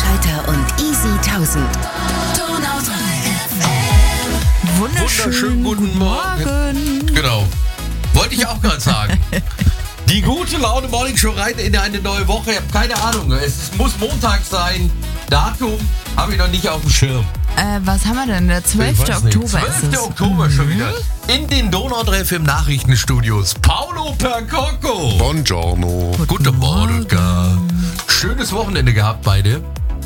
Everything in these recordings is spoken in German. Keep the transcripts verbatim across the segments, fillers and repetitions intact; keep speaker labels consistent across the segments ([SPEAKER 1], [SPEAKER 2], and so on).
[SPEAKER 1] Reiter und Easy tausend. Donau drei F M.
[SPEAKER 2] Wunderschönen guten Morgen. Genau. Wollte ich auch gerade sagen. Die gute Laune Morning Show rein in eine neue Woche. Ich habe keine Ahnung. Es muss Montag sein. Datum habe ich noch nicht auf dem Schirm.
[SPEAKER 3] Äh, was haben wir denn? Der zwölfte Oktober ist es.
[SPEAKER 2] zwölfte Oktober schon wieder. In den Donau drei F M Nachrichtenstudios. Paolo Percocco.
[SPEAKER 4] Buongiorno.
[SPEAKER 2] Guten Morgen. Schönes Wochenende gehabt, beide.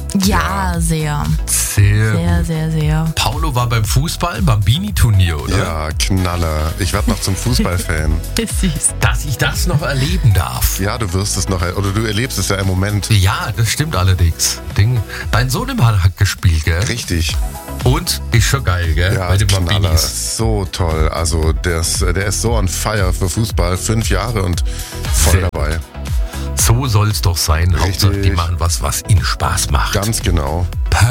[SPEAKER 3] Ja, sehr.
[SPEAKER 2] Sehr,
[SPEAKER 3] Sehr,
[SPEAKER 2] gut.
[SPEAKER 3] sehr, sehr.
[SPEAKER 2] Paulo war beim Fußball, Bambini-Turnier, oder?
[SPEAKER 4] Ja, Knaller. Ich werde noch zum Fußballfan.
[SPEAKER 3] Ist süß.
[SPEAKER 2] Dass ich das noch erleben darf.
[SPEAKER 4] Ja, du wirst es noch, er- oder du erlebst es ja im Moment.
[SPEAKER 2] Ja, das stimmt allerdings. Ding. Dein Sohnemann hat gespielt, gell?
[SPEAKER 4] Richtig.
[SPEAKER 2] Und ist schon geil, gell?
[SPEAKER 4] Ja,
[SPEAKER 2] Bei den
[SPEAKER 4] Knaller.
[SPEAKER 2] Bambinis.
[SPEAKER 4] So toll. Also der ist, der ist so on fire für Fußball. Fünf Jahre und voll
[SPEAKER 2] Sehr
[SPEAKER 4] dabei.
[SPEAKER 2] So soll's doch sein.
[SPEAKER 4] Richtig.
[SPEAKER 2] Hauptsache, die machen was, was ihnen Spaß macht.
[SPEAKER 4] Ganz genau.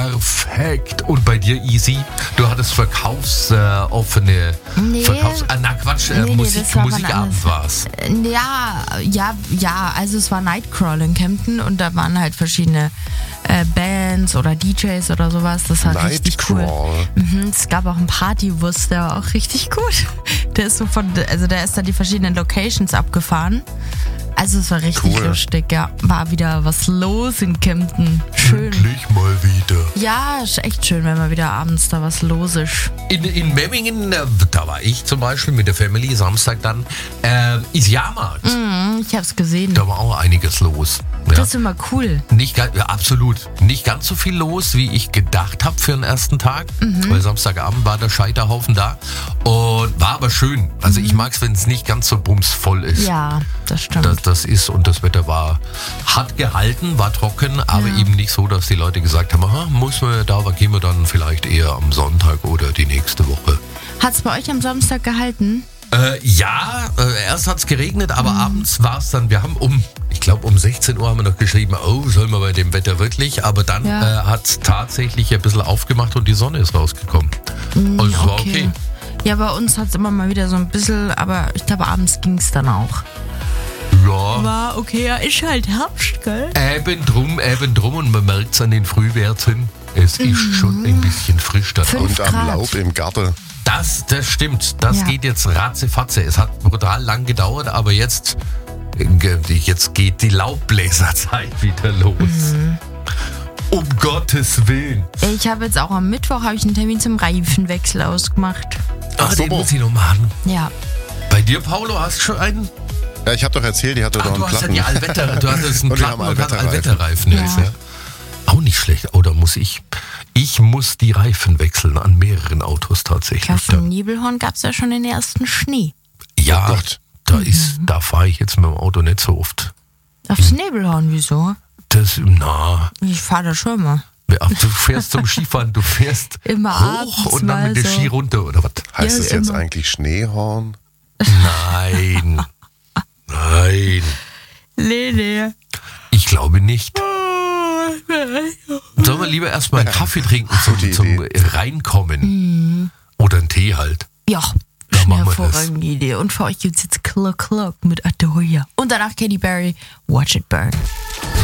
[SPEAKER 2] Perfekt. Und bei dir, Easy? Du hattest verkaufsoffene... Äh, offene-
[SPEAKER 3] Nee.
[SPEAKER 2] Verkaufs... Ah, na Quatsch, äh,
[SPEAKER 3] Nee, nee,
[SPEAKER 2] Musik,
[SPEAKER 3] das war wann
[SPEAKER 2] Musikabend
[SPEAKER 3] anders.
[SPEAKER 2] war's.
[SPEAKER 3] Ja, ja, ja, also es war Nightcrawl in Kempten und da waren halt verschiedene äh, Bands oder D Js oder sowas. Das war richtig cool.
[SPEAKER 4] Nightcrawl.
[SPEAKER 3] Mhm, es gab auch einen Partybus, der war auch richtig gut. Der ist so von, also der ist dann die verschiedenen Locations abgefahren. Also es war richtig
[SPEAKER 4] Cool.
[SPEAKER 3] lustig, ja. War wieder was los in Kempten. Schön.
[SPEAKER 2] Endlich mal wieder.
[SPEAKER 3] Ja, ist echt schön, wenn mal wieder abends da was los ist.
[SPEAKER 2] In, in Memmingen, äh, da war ich zum Beispiel mit der Family, Samstag dann, äh, ist Jahrmarkt.
[SPEAKER 3] Mhm, ich hab's gesehen.
[SPEAKER 2] Da war auch einiges los. Ja.
[SPEAKER 3] Das ist immer cool.
[SPEAKER 2] Nicht ganz, ja, absolut. Nicht ganz so viel los, wie ich gedacht habe für den ersten Tag.
[SPEAKER 3] Mhm.
[SPEAKER 2] Weil Samstagabend war der Scheiterhaufen da. Und war aber schön. Also ich mag es, wenn es nicht ganz so bumsvoll ist.
[SPEAKER 3] Mhm. Ja, das stimmt.
[SPEAKER 2] Das, das ist, und das Wetter war, hat gehalten, war trocken, aber
[SPEAKER 3] Ja.
[SPEAKER 2] eben nicht so, dass die Leute gesagt haben, aha, muss man, da gehen wir dann vielleicht eher am Sonntag oder die nächste Woche.
[SPEAKER 3] Hat's bei euch am Samstag gehalten?
[SPEAKER 2] Äh, ja, äh, erst hat's geregnet, aber
[SPEAKER 3] Mhm.
[SPEAKER 2] abends war es dann, wir haben um, ich glaube um sechzehn Uhr haben wir noch geschrieben, oh, sollen wir bei dem Wetter wirklich? Aber dann
[SPEAKER 3] Ja.
[SPEAKER 2] äh, hat's tatsächlich ein bisschen aufgemacht und die Sonne ist rausgekommen. Also es war okay.
[SPEAKER 3] Ja, bei uns hat's immer mal wieder so ein bisschen, aber ich glaube, abends ging's dann auch.
[SPEAKER 2] Ja,
[SPEAKER 3] War okay, ja, ist halt Herbst, gell?
[SPEAKER 2] eben drum, eben drum und man merkt's an den Frühwerten, es ist schon ein bisschen frisch da
[SPEAKER 3] Fünf
[SPEAKER 2] draußen.
[SPEAKER 4] Und am
[SPEAKER 3] Grad.
[SPEAKER 4] Laub im Garten.
[SPEAKER 2] Das, das stimmt. Das
[SPEAKER 3] Ja.
[SPEAKER 2] geht jetzt ratzefatze. Es hat brutal lang gedauert, aber jetzt, äh, jetzt geht die Laubbläserzeit wieder los.
[SPEAKER 3] Mhm.
[SPEAKER 2] Um Gottes Willen.
[SPEAKER 3] Ich habe jetzt auch am Mittwoch habe ich einen Termin zum Reifenwechsel ausgemacht.
[SPEAKER 2] Ah,
[SPEAKER 4] Ach,
[SPEAKER 2] den
[SPEAKER 4] super.
[SPEAKER 2] muss ich noch machen.
[SPEAKER 3] Ja.
[SPEAKER 2] Bei dir, Paulo, hast du schon einen?
[SPEAKER 4] Ja, ich habe doch erzählt, die hatte
[SPEAKER 2] Ach,
[SPEAKER 4] doch
[SPEAKER 2] du
[SPEAKER 4] einen
[SPEAKER 2] hast ja
[SPEAKER 4] Platten.
[SPEAKER 2] die Allwetter, du hattest einen
[SPEAKER 4] Und die
[SPEAKER 2] Platten
[SPEAKER 4] haben
[SPEAKER 2] und hast
[SPEAKER 4] Allwetterreifen.
[SPEAKER 2] Allwetterreifen.
[SPEAKER 3] Ja.
[SPEAKER 2] Ist, ja. Auch nicht schlecht. Oder muss ich? Ich muss die Reifen wechseln an mehreren Autos tatsächlich.
[SPEAKER 3] Ja, von Nebelhorn gab es ja schon den ersten Schnee.
[SPEAKER 2] Ja,
[SPEAKER 4] Oh Gott.
[SPEAKER 2] da ist, da fahre ich jetzt mit dem Auto nicht so oft.
[SPEAKER 3] Aufs Nebelhorn, wieso?
[SPEAKER 2] Das, na,
[SPEAKER 3] Ich fahre da schon mal.
[SPEAKER 2] du fährst zum Skifahren, du fährst
[SPEAKER 3] Immer
[SPEAKER 2] hoch
[SPEAKER 3] abends
[SPEAKER 2] und dann
[SPEAKER 3] mal
[SPEAKER 2] mit der
[SPEAKER 3] so.
[SPEAKER 2] Ski runter, oder was?
[SPEAKER 4] Heißt
[SPEAKER 3] Ja,
[SPEAKER 4] das jetzt
[SPEAKER 3] immer.
[SPEAKER 4] eigentlich Schneehorn?
[SPEAKER 2] Nein. Nein.
[SPEAKER 3] Nee, nee.
[SPEAKER 2] Ich glaube nicht. Sollen wir lieber erstmal einen Kaffee trinken zum,
[SPEAKER 4] Gute
[SPEAKER 2] zum
[SPEAKER 4] Idee.
[SPEAKER 2] Reinkommen? Oder einen Tee halt.
[SPEAKER 3] Ja,
[SPEAKER 2] Dann
[SPEAKER 3] eine
[SPEAKER 2] machen wir das.
[SPEAKER 3] hervorragende Idee. Und für euch gibt's jetzt Clock Clock mit Adoya. Und danach Katy Perry, Watch It Burn.